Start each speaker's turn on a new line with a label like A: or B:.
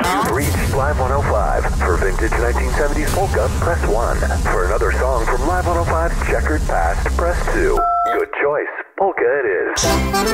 A: You've reached Live 105. For vintage 1970s polka, press 1. For another song from Live 105's checkered past, press 2. Good choice. Polka it is.